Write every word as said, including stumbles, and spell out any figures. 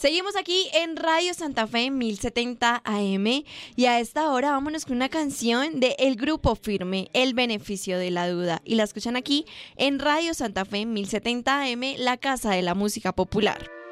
Seguimos aquí en Radio Santa Fe mil setenta A M y a esta hora vámonos con una canción de El Grupo Firme, El Beneficio de la Duda. Y la escuchan aquí en Radio Santa Fe mil setenta A M, la casa de la música popular.